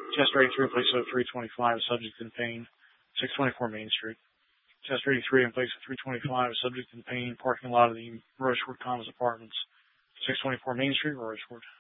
Chester 83 in place of 325, subject in pain, 624 Main Street. Chester 83 in place of 325, subject in pain, parking lot of the Rochefort Commons Apartments, 624 Main Street, Rochefort.